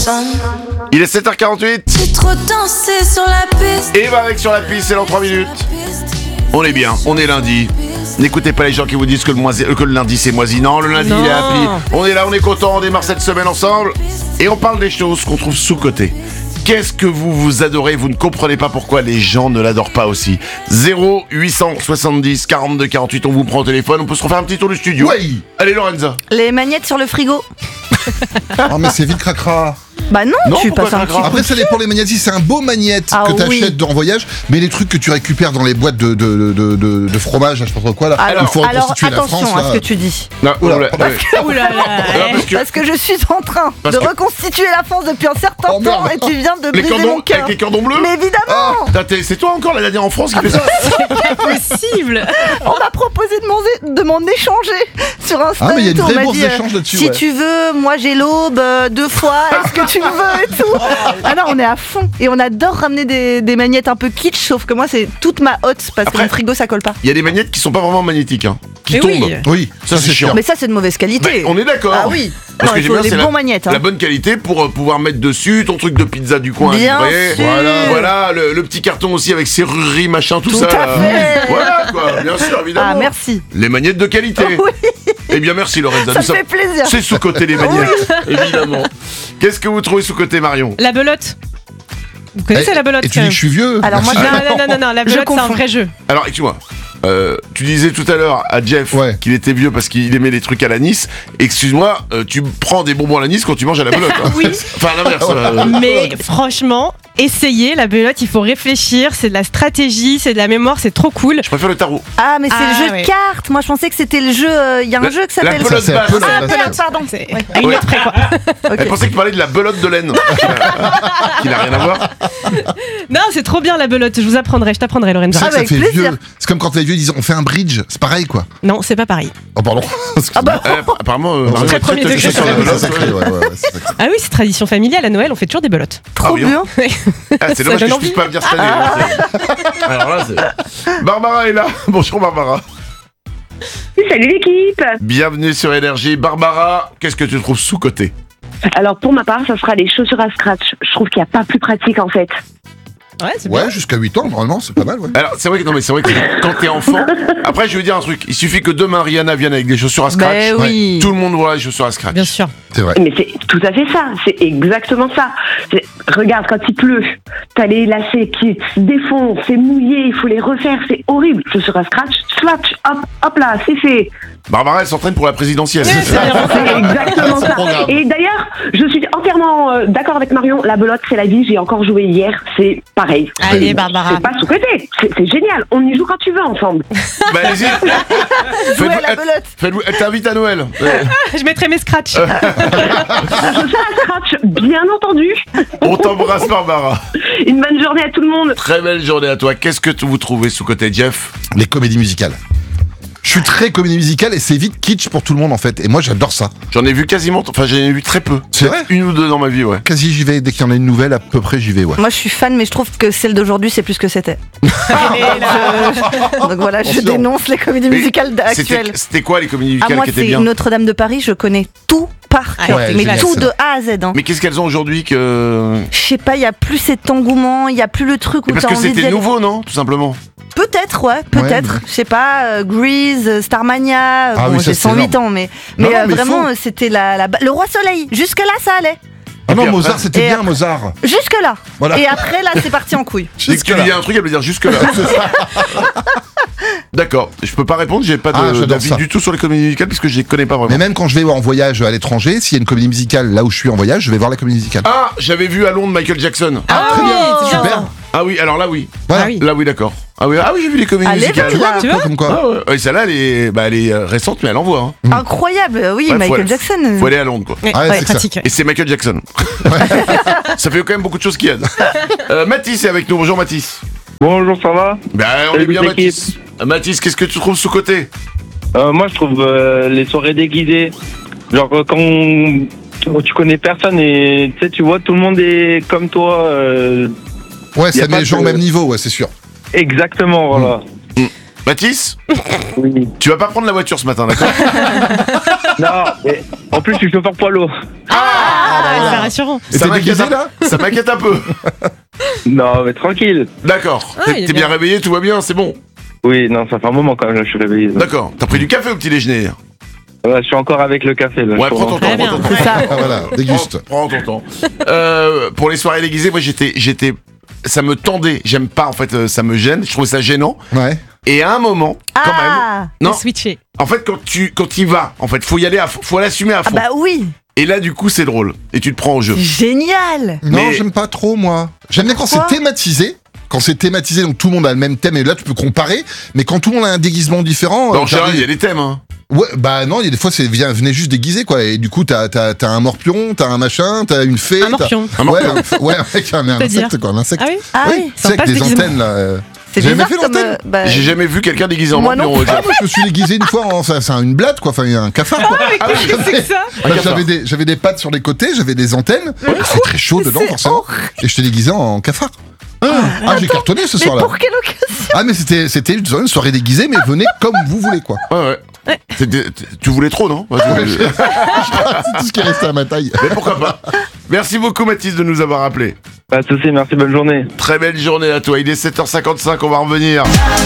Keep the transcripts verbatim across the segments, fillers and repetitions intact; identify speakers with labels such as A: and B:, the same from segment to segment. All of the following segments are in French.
A: Il est sept heures quarante-huit.
B: J'ai trop dansé sur la piste.
A: Et va avec sur la piste, c'est dans trois minutes. On est bien, on est lundi. N'écoutez pas les gens qui vous disent que le, moisi- que le lundi c'est moisi. Non, le lundi
C: Non.
A: il est appli. On est là, on est content, on démarre cette semaine ensemble. Et on parle des choses qu'on trouve sous-cotées. Qu'est-ce que vous vous adorez, vous ne comprenez pas pourquoi les gens ne l'adorent pas aussi. zéro huit cent soixante-dix quarante-deux quarante-huit, on vous prend au téléphone, on peut se refaire un petit tour du studio.
D: Oui.
A: Allez Lorenza.
E: Les magnettes sur le frigo.
D: Oh mais c'est vite cracra.
E: Bah non,
A: Non,
E: tu
A: pourquoi
E: passes un
A: cracra
E: petit
D: Après ça dépend les magnettes, si c'est un beau magnète
E: Ah
D: que t'achètes
E: oui.
D: en voyage, mais les trucs que tu récupères dans les boîtes de, de, de, de, de fromage, là, je sais pas trop quoi là,
E: Alors,
D: il faut
E: alors
D: reconstituer la
E: attention
D: France
E: à ce
D: là.
E: que tu dis.
A: Non,
D: Oula,
A: oula,
D: pardon.
A: ouais.
C: Ouh là là.
A: Non, parce que
E: Parce que je suis en train
A: Parce
E: de
A: que-
E: reconstituer la France depuis un certain
D: Oh,
E: temps
D: merde.
E: et tu viens de
A: les
E: briser
A: cordons,
E: mon cœur.
A: avec les cordons bleus.
E: Mais évidemment,
A: Putain, t'es- c'est toi encore la dernière en France qui fait ça.
C: Possible.
E: on m'a proposé de m'en, de m'en échanger sur Insta.
D: Ah mais il y a
E: et
D: une
E: tout, on
D: vraie
E: m'a
D: bourse
E: dit, euh,
D: d'échange là-dessus.
E: Si
D: ouais.
E: tu veux, moi j'ai l'aube euh, deux fois, est-ce que tu veux et tout. Ah non, on est à fond et on adore ramener des, des magnettes un peu kitsch, sauf que moi c'est toute ma hotte parce
A: Après-
E: que mon frigo ça colle pas.
A: Il y a des magnettes qui sont pas vraiment magnétiques, hein, qui
C: Mais
A: tombent.
C: oui.
D: Oui,
A: Ça, c'est chiant.
E: Mais ça c'est de mauvaise qualité.
A: Bah, on est d'accord.
E: Ah oui.
A: Parce
E: Non,
A: que
E: il
A: j'aime
E: faut
A: bien,
E: des
A: c'est
E: bons
A: la,
E: magnettes. Hein.
A: la bonne qualité pour euh, pouvoir mettre dessus ton truc de pizza du coin.
E: Bien
A: livré.
E: sûr.
A: Voilà, voilà le, le petit carton aussi avec serrurerie, machin, tout,
E: Tout
A: ça.
E: à
A: là.
E: fait.
A: Voilà quoi, bien sûr, évidemment.
E: Ah merci.
A: Les magnettes de qualité.
E: Oui,
A: Eh bien merci Lorenza.
E: ça
A: Nous
E: me fait plaisir.
A: C'est sous-côté les magnettes, évidemment. Qu'est-ce que vous trouvez sous-côté Marion?
C: La belote. Vous connaissez
D: Et-
C: la belote
D: Et tu
C: quand
D: dis que je suis vieux.
E: Alors, moi,
D: Merci.
C: même. Non, non, non, non, non, la
E: Je
C: belote c'est un
E: confonds.
C: vrai jeu.
A: Alors excuse-moi. Euh, tu disais tout à l'heure à Jeff
D: Ouais.
A: qu'il était vieux parce qu'il aimait les trucs à l'anis. Excuse-moi, euh, tu prends des bonbons à l'anis quand tu manges à la belote. Hein.
C: Oui.
A: Enfin l'inverse. euh,
C: Mais franchement, essayez la belote, il faut réfléchir, c'est de la stratégie, c'est de la mémoire, c'est trop cool.
A: Je préfère le tarot.
E: Ah mais c'est
C: Ah,
E: le jeu
C: ouais.
E: de cartes. Moi je pensais que c'était le jeu. euh, Il y a un
A: La-
E: jeu qui
A: la
E: s'appelle.
A: pelote
D: Ça, c'est la
A: basse.
D: pelote
E: Ah
D: basse.
E: pelote, pardon.
C: C'est
E: Ouais.
C: à une
A: Ouais.
C: lettre près quoi.
A: Elle
E: Ok.
A: pensait que tu parlais de la belote de laine. Qui n'a rien à voir.
C: Non, c'est trop bien la belote, je vous apprendrai, je t'apprendrai
D: C'est
C: Lorenza.
D: vrai
E: Ah,
D: que ça
E: avec
D: fait
E: plaisir.
D: vieux. C'est comme quand les vieux disent on fait un bridge, c'est pareil quoi.
C: Non, c'est pas pareil.
D: Oh pardon.
E: Ah bah
A: Euh, apparemment, euh,
D: Très
A: Marion est
C: premier
A: très
C: degré,
A: touchée sur la
C: ça,
D: Ouais,
A: belote.
D: c'est sacré, ouais, ouais, ouais, c'est sacré.
C: Ah oui, c'est tradition familiale, à Noël on fait toujours des belotes.
E: trop
A: bien.
E: bien.
A: Ah, c'est
C: Ça
A: dommage que
C: donne
A: je puisse
C: envie.
A: pas venir cette année. hein, c'est- Alors là, c'est... Barbara est là. Bonjour Barbara.
F: Salut l'équipe.
A: Bienvenue sur Énergie. Barbara, qu'est-ce que tu trouves sous-côté?
F: Alors pour ma part, ça sera les chaussures à scratch. Je trouve qu'il n'y a pas plus pratique en fait.
C: Ouais, c'est bien.
D: Ouais, jusqu'à huit ans normalement, c'est pas mal ouais.
A: Alors, c'est vrai que, non, mais c'est vrai que quand t'es enfant, après, je vais dire un truc. Il suffit que demain Rihanna vienne avec des chaussures à scratch.
E: Ben oui.
A: Tout le monde voit les chaussures à scratch.
C: Bien sûr.
D: C'est vrai.
F: Mais c'est tout à fait ça. C'est exactement ça. C'est- Regarde, quand il pleut, t'as les lacets qui se défoncent, c'est mouillé, il faut les refaire, c'est horrible. Chaussures à scratch, swatch, hop, hop là, c'est fait.
A: Barbara, elle s'entraîne pour la présidentielle.
C: Ouais, c'est bien.
F: C'est exactement ça.
D: programme.
F: Et d'ailleurs, je suis entièrement euh, d'accord avec Marion. La belote, c'est la vie. J'ai encore joué hier. C'est pareil.
C: Allez,
F: C'est-
C: Barbara.
F: C'est pas sous-côté. C'est c'est génial. On y joue quand tu veux ensemble.
A: Bah, allez-y.
E: Jouer à
A: Faites-vous-
E: la belote.
A: Faites-vous- Elle t'invite à Noël. Ouais.
C: Je mettrai mes scratchs.
F: Chaussures à scratch, bien entendu.
A: On t'embrasse, Barbara.
F: Une bonne journée à tout le monde.
A: Très belle journée à toi. Qu'est-ce que vous trouvez sous-côté, Jeff?
D: Les comédies musicales. Je suis très comédie musicale et c'est vite kitsch pour tout le monde en fait. Et moi j'adore ça.
A: J'en ai vu quasiment, enfin, j'en ai vu très peu.
D: C'est vrai
A: Une ou deux dans ma vie, ouais.
D: Quasi j'y vais, dès qu'il y en a une nouvelle, à peu près j'y vais, ouais.
E: Moi je suis fan mais je trouve que celle d'aujourd'hui c'est plus que c'était.
C: Et là,
E: Je- Donc voilà, je
D: Attention.
E: dénonce les comédies
A: Mais
E: musicales
A: C'était
E: actuelles.
A: c'était quoi les comédies
E: À
A: musicales
E: moi
A: qui étaient
E: c'est
A: bien?
E: Notre-Dame de Paris, je connais tout par cœur.
D: Ouais,
E: mais
D: génial,
E: tout
D: ça.
E: de A à Z. Hein.
A: Mais qu'est-ce qu'elles ont aujourd'hui que...
E: Je sais pas, il y a plus cet engouement, il y a plus le truc où
A: Mais parce
E: t'as
A: que
E: envie de
A: c'était nouveau, non? Tout simplement.
E: Peut-être, ouais, peut-être.
D: Ouais,
E: Je sais pas, euh, Grease, euh, Starmania.
D: Ah
E: bon,
D: oui, ça,
E: j'ai
D: c'est
E: cent huit
D: énorme.
E: ans, mais,
D: Non,
E: mais,
D: non,
E: euh,
D: mais
E: vraiment,
D: faut.
E: euh, c'était la, la, le Roi Soleil. Jusque-là, ça allait.
D: Ah non,
A: puis
D: Mozart
A: après-
D: c'était
E: Et
D: bien,
E: après-
D: Mozart.
E: Jusque-là.
D: Voilà.
E: Et après, là, c'est parti en couille.
A: Dès que tu lui dis un truc, elle veut dire jusque là. D'accord. Je peux pas répondre, j'ai pas de-
D: Ah, j'adore
A: d'avis
D: ça.
A: du tout sur les comédies musicales puisque je les connais pas vraiment.
D: Mais même quand je vais en voyage à l'étranger, s'il y a une comédie musicale là où je suis en voyage, je vais voir la comédie musicale.
A: Ah, j'avais vu à Londres Michael Jackson.
C: Ah,
D: très
C: oui,
D: bien,
C: c'est bien.
D: super.
A: Ah oui, alors là oui.
D: Voilà.
C: Ah oui.
A: Là oui, d'accord. Ah oui, ah oui, j'ai vu les comédies
E: Allez,
A: musicales.
D: Tu vois,
E: Là.
C: Tu
D: un peu
C: vois
D: comme quoi.
A: Ah ouais. Ouais, celle-là, elle est, bah, elle est euh, récente, mais elle envoie. Hein.
D: Mm.
E: Incroyable, euh, oui,
A: Ouais, faut
E: Michael
A: aller-
E: Jackson.
A: Faut aller à Londres, quoi.
C: Ouais,
D: Ah ouais,
C: ouais,
D: c'est que ça.
C: pratique.
A: Et c'est Michael Jackson. Ça fait quand même beaucoup de choses qui aident. Euh, Mathis est avec nous. Bonjour Mathis.
G: Bonjour, ça va?
A: Ben, on
G: Salut,
A: est bien
G: l'équipe.
A: Mathis. Euh, Mathis, qu'est-ce que tu trouves sous-côté?
G: Euh, moi, je trouve euh, les soirées déguisées, genre euh, quand on- tu connais personne et tu sais, tu vois, tout le monde est comme toi. euh,
D: Ouais,
G: Y a
D: ça met
G: pas
D: les gens
G: de-
D: au même niveau, ouais, c'est sûr.
G: exactement, voilà.
A: Mathis,
G: Oui.
A: tu vas pas prendre la voiture ce matin, d'accord?
G: Non, mais en plus, je suis chauffeur poids lourd.
C: Ah, c'est rassurant.
D: Et
A: Ça
D: t'es
A: m'inquiète
D: déguisé,
A: un-
D: là?
A: Ça m'inquiète un peu.
G: Non, mais tranquille.
A: D'accord.
C: Ah,
A: T'es
C: il est
A: t'es bien
C: bien.
A: réveillé, tout va bien, c'est bon.
G: Oui, non, ça fait un moment quand même, là, je suis réveillé.
A: D'accord. T'as pris du café au petit déjeuner?
G: Ouais, je suis encore avec le café, là.
A: Ouais,
G: je
A: prends ton
G: commence.
A: temps,
C: Très
A: prends ton
C: bien.
A: temps.
E: Ça.
D: Ah voilà, déguste.
A: Prends, prends ton temps. Euh, pour les soirées déguisées, moi j'étais, j'étais, ça me tendait. J'aime pas en fait, euh, ça me gêne. Je trouvais ça gênant.
D: Ouais.
A: Et à un moment, quand même,
E: Ah,
A: non.
C: Switcher.
A: En fait, quand tu, quand y vas, en fait, faut y aller, à fond, faut l'assumer à
E: ah
A: fond.
E: bah oui,
A: Et là, du coup, c'est drôle. Et tu te prends au jeu.
E: génial.
D: Non,
A: Mais-
D: j'aime pas trop, moi. J'aime bien quand c'est
E: Pourquoi
D: thématisé. Quand c'est thématisé, donc tout le monde a le même thème, et là tu peux comparer. Mais quand tout le monde a un déguisement différent.
A: Dans
D: euh,
A: le général, il y
D: t'arrives-
A: a des thèmes. Hein.
D: Ouais, bah non, il y a des fois, c'est viens, venez juste déguiser, quoi. Et du coup, t'as, t'as, t'as un morpion, t'as un machin, t'as une fée.
C: Un
D: t'as-
C: morpion.
A: Un
D: Ouais,
A: morpion.
D: un, ouais, avec un, un
C: C'est-à-dire
D: insecte, quoi, un insecte.
C: Ah oui.
E: Ah
D: oui,
E: oui,
D: c'est avec
C: Sympa, ce
D: des
C: déguisement.
D: antennes, là. euh.
E: c'est
D: J'ai jamais
E: bizarre
D: fait
E: comme.
D: l'antenne.
E: euh, bah,
A: J'ai jamais vu quelqu'un déguisé en
E: Moi non
A: morpion.
E: plus.
D: Ah, moi, je me suis déguisé une fois en, c'est une blatte, quoi, enfin, un cafard, quoi.
A: Ah oui,
C: Qu'est-ce que c'est que ça?
A: Un
D: Bah,
A: cafard.
D: j'avais des, j'avais des pattes sur les côtés, j'avais des antennes. C'est très chaud dedans,
E: c'est
D: forcément. Et je t'ai déguisé en cafard. Ah, j'ai cartonné ce
E: Mais
D: soir-là.
E: pour quelle occasion?
D: Ah, mais c'était, c'était une soirée déguisée, mais venez comme vous voulez, quoi.
A: Ouais, ouais. C'était- Tu voulais trop, non? Ouais, tu-
D: C'est tout ce qui est resté à ma taille.
A: Mais pourquoi pas? Merci beaucoup, Mathis, de nous avoir appelés.
G: Pas de soucis, merci, bonne journée.
A: Très belle journée à toi. Il est sept heures cinquante-cinq, on va revenir.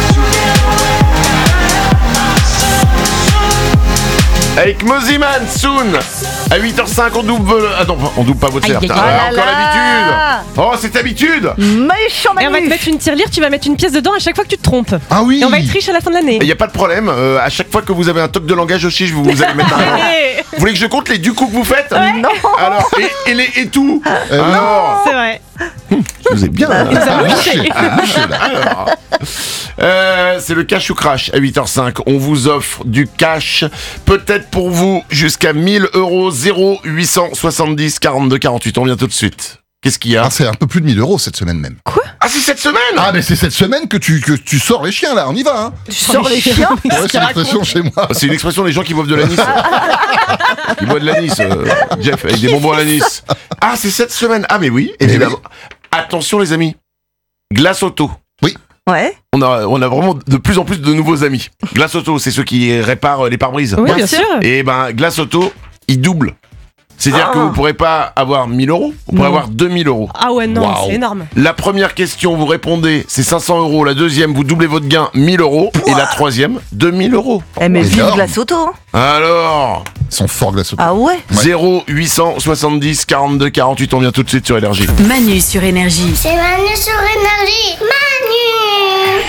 A: Avec Moziman, Soon. À huit heures cinq, on double. Ah non, on double pas votre
C: Aïe,
A: certe.
C: aïe,
A: Ah,
E: aïe.
A: encore
E: Oh là là.
A: l'habitude. Oh, c'est habitude.
E: Méchant
C: Et on va te
E: Manu.
C: mettre une tirelire, tu vas mettre une pièce dedans à chaque fois que tu te trompes.
D: Ah oui.
C: Et on va être riche à la fin de l'année.
A: Il n'y a pas de problème. euh, à chaque fois que vous avez un toc de langage aussi, je vous, vous allez mettre un.
C: Allez,
A: Vous voulez que je compte les du coup que vous faites?
E: Non.
A: Alors, et, et les et tout.
D: Euh,
A: Alors,
C: c'est vrai.
A: je vous ai bien.
C: nous a
D: Bouché,
C: bouché.
D: bouché, là.
A: Alors, euh, c'est le cash ou crash à huit heures cinq. On vous offre du cash, peut-être pour vous, jusqu'à mille euros. Zéro huit cent soixante-dix quarante-deux quarante-huit. On vient tout de suite. Qu'est-ce qu'il y a?
D: Ah, c'est un peu plus de mille euros cette semaine même.
A: Ah, c'est cette semaine.
D: Ah, mais c'est cette semaine que tu, que tu sors les chiens, là. On y va, hein.
E: Tu sors les chiens.
D: Ouais, c'est l'expression chez moi.
A: C'est une expression des gens qui boivent de l'anis. Qui boivent de l'anis, euh, Jeff, avec des bonbons à l'anis. Ah, c'est cette semaine. Ah, mais oui, évidemment. Attention, les amis. Glace Auto.
E: Ouais.
A: On a, on a vraiment de plus en plus de nouveaux amis. Glace Auto, c'est ceux qui réparent les pare-brises.
C: Oui, bien sûr.
A: Et ben, Glace Auto, il double. C'est-à-dire
E: Ah.
A: que vous pourrez pas avoir mille euros, vous pourrez
C: Non.
A: avoir deux mille euros.
C: Ah ouais, non,
A: Waouh.
C: c'est énorme.
A: La première question, vous répondez, c'est cinq cents euros. La deuxième, vous doublez votre gain, mille euros. Et la troisième, deux mille euros.
E: Eh mais vive
D: Énorme.
E: Glace Auto. hein.
A: Alors,
D: Ils sont forts, glace auto.
E: Ah ouais.
D: Ouais.
A: zéro huit cent soixante-dix quarante-deux quarante-huit, on vient tout de suite sur Énergie.
H: Manu sur Énergie.
I: C'est Manu sur Énergie. Manu.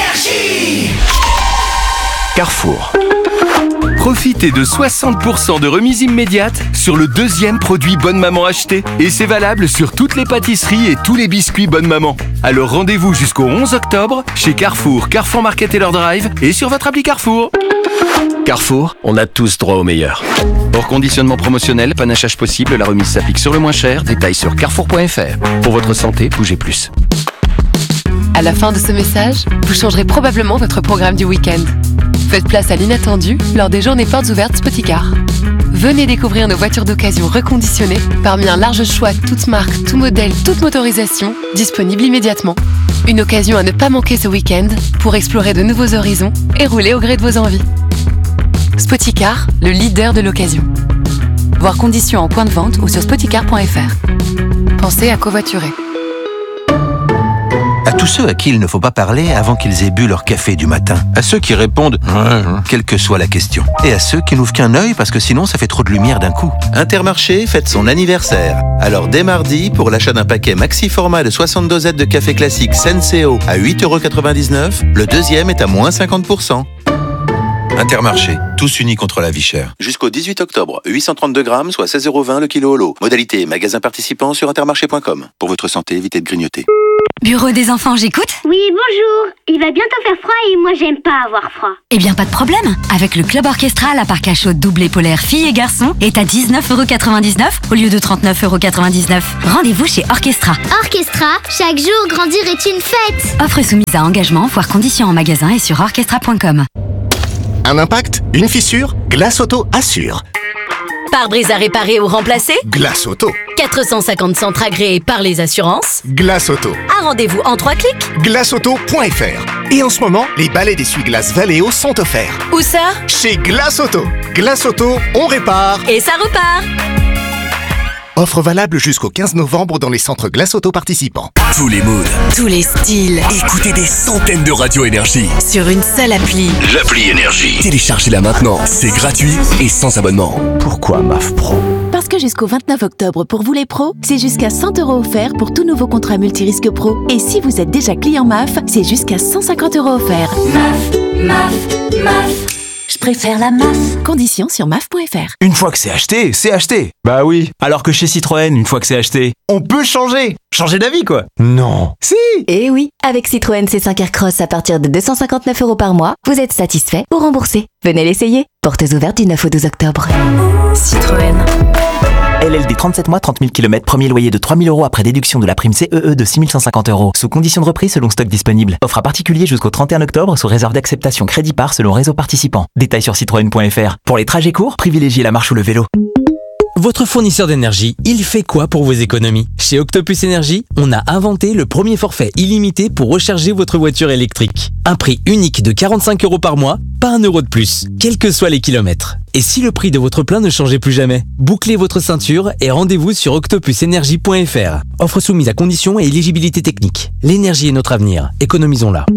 J: Carrefour. Profitez de soixante pour cent de remise immédiate sur le deuxième produit Bonne Maman acheté. Et c'est valable sur toutes les pâtisseries et tous les biscuits Bonne Maman. Alors rendez-vous jusqu'au onze octobre chez Carrefour, Carrefour Market et leur drive et sur votre appli Carrefour. Carrefour, on a tous droit au meilleur. Hors conditionnement promotionnel, panachage possible, la remise s'applique sur le moins cher. Détails sur carrefour point f r. Pour votre santé, bougez plus.
K: À la fin de ce message, vous changerez probablement votre programme du week-end. Faites place à l'inattendu lors des journées portes ouvertes Spoticar. Venez découvrir nos voitures d'occasion reconditionnées parmi un large choix toutes marques, tout modèle, toute motorisation, disponible immédiatement. Une occasion à ne pas manquer ce week-end pour explorer de nouveaux horizons et rouler au gré de vos envies. Spoticar, le leader de l'occasion. Voir conditions en point de vente ou sur spoticar point f r. Pensez à covoiturer.
L: À tous ceux à qui il ne faut pas parler avant qu'ils aient bu leur café du matin. À ceux qui répondent « quelle que soit la question ». Et à ceux qui n'ouvrent qu'un œil parce que sinon ça fait trop de lumière d'un coup. Intermarché fête son anniversaire. Alors dès mardi, pour l'achat d'un paquet maxi format de soixante dosettes de café classique Senseo à huit euros quatre-vingt-dix-neuf, le deuxième est à moins cinquante pour cent. Intermarché, tous unis contre la vie chère. Jusqu'au dix-huit octobre, huit cent trente-deux grammes, soit seize euros vingt le kilo au lot. Modalité magasin participant sur intermarché point com. Pour votre santé, évitez de grignoter.
H: Bureau des enfants, j'écoute.
I: Oui, bonjour. Il va bientôt faire froid et moi j'aime pas avoir froid.
H: Eh bien, pas de problème. Avec le Club Orchestra, la parka chaude doublée polaire filles et garçons est à dix-neuf euros quatre-vingt-dix-neuf au lieu de trente-neuf euros quatre-vingt-dix-neuf. Rendez-vous chez Orchestra.
I: Orchestra, chaque jour grandir est une fête.
H: Offre soumise à engagement, voire conditions en magasin et sur orchestra point com.
M: Un impact, une fissure, Glace Auto assure. Pare-brise à réparer ou remplacer?
N: Glace Auto.
M: quatre cent cinquante centres agréés par les assurances?
N: Glace Auto.
M: Un rendez-vous en trois clics?
N: glace auto point f r. Et en ce moment, les balais d'essuie-glace Valeo sont offerts.
M: Où ça?
N: Chez Glace Auto. Glace Auto, on répare.
M: Et ça repart.
N: Offre valable jusqu'au quinze novembre dans les centres Glace Auto participants.
O: Tous les moods.
M: Tous les styles.
O: Écoutez des centaines de radios Énergie.
M: Sur une seule appli.
O: L'appli Énergie. Téléchargez-la maintenant. C'est gratuit et sans abonnement.
P: Pourquoi M A F Pro? Parce que jusqu'au vingt-neuf octobre, pour vous les pros, c'est jusqu'à cent euros offerts pour tout nouveau contrat multirisque pro. Et si vous êtes déjà client M A F, c'est jusqu'à cent cinquante euros offerts. M A F, M A F, M A F. Je préfère la M A F. Conditions sur M A F point f r.
Q: Une fois que c'est acheté, c'est acheté.
R: Bah oui. Alors que chez Citroën, une fois que c'est acheté,
Q: on peut changer. Changer d'avis, quoi.
R: Non.
Q: Si.
P: Eh oui, avec Citroën C cinq Aircross à partir de deux cent cinquante-neuf euros par mois, vous êtes satisfait ou remboursé. Venez l'essayer. Portes ouvertes du neuf au douze octobre.
M: Citroën.
Q: L L D trente-sept mois, trente mille kilomètres, premier loyer de trois mille euros après déduction de la prime C E E de six mille cent cinquante euros. Sous condition de reprise selon stock disponible. Offre à particulier jusqu'au trente et un octobre sous réserve d'acceptation crédit par selon réseau participant. Détails sur citroën point f r. Pour les trajets courts, privilégiez la marche ou le vélo.
S: Votre fournisseur d'énergie, il fait quoi pour vos économies? Chez Octopus Énergie, on a inventé le premier forfait illimité pour recharger votre voiture électrique. Un prix unique de quarante-cinq euros par mois, pas un euro de plus, quels que soient les kilomètres. Et si le prix de votre plein ne changeait plus jamais? Bouclez votre ceinture et rendez-vous sur octopus énergie point f r. Offre soumise à conditions et éligibilité technique. L'énergie est notre avenir, économisons-la.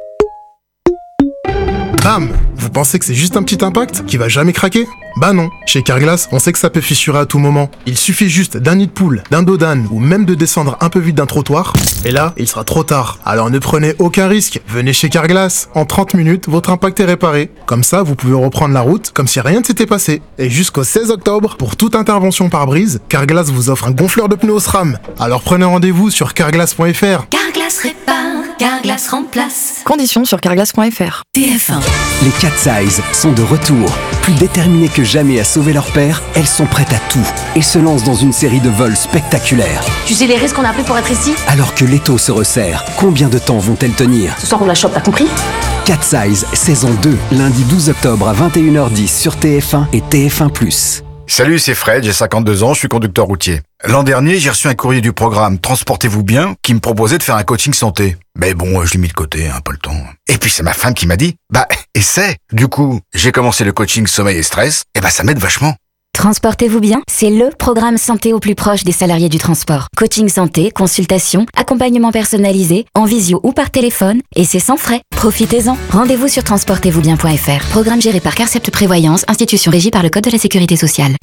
T: Bam! Vous pensez que c'est juste un petit impact qui va jamais craquer? Bah non, chez Carglass, on sait que ça peut fissurer à tout moment. Il suffit juste d'un nid de poule, d'un dos d'âne ou même de descendre un peu vite d'un trottoir, et là, il sera trop tard. Alors ne prenez aucun risque, venez chez Carglass. En trente minutes, votre impact est réparé. Comme ça, vous pouvez reprendre la route comme si rien ne s'était passé. Et jusqu'au seize octobre, pour toute intervention par brise, Carglass vous offre un gonfleur de pneus SRAM. Alors prenez rendez-vous sur carglass point f r.
H: Carglass répare, Carglass remplace.
E: Conditions sur carglass point f r.
H: T F un.
U: Les Cat Size sont de retour. Plus déterminées que jamais à sauver leur père, elles sont prêtes à tout et se lancent dans une série de vols spectaculaires.
H: Tu sais les risques qu'on a pris pour être ici?
U: Alors que l'étau se resserre, combien de temps vont-elles tenir?
H: Ce soir on la chope, t'as compris?
U: Cat Size, saison deux, lundi douze octobre à vingt et une heures dix sur T F un et T F un plus.
V: Salut, c'est Fred, j'ai cinquante-deux ans, je suis conducteur routier. L'an dernier, j'ai reçu un courrier du programme Transportez-vous bien qui me proposait de faire un coaching santé. Mais bon, je l'ai mis de côté, un peu le temps. Et puis c'est ma femme qui m'a dit, bah, essaie. Du coup, j'ai commencé le coaching sommeil et stress, et bah ça m'aide vachement.
P: Transportez-vous bien, c'est le programme santé au plus proche des salariés du transport. Coaching santé, consultation, accompagnement personnalisé, en visio ou par téléphone, et c'est sans frais. Profitez-en. Rendez-vous sur transportez vous bien point f r. Programme géré par Carcept Prévoyance, institution régie par le Code de la Sécurité sociale.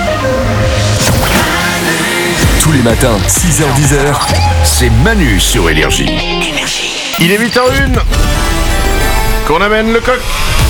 O: Tous les matins, six heures dix, c'est Manu sur Énergie.
A: Il est huit heures une qu'on amène le coq.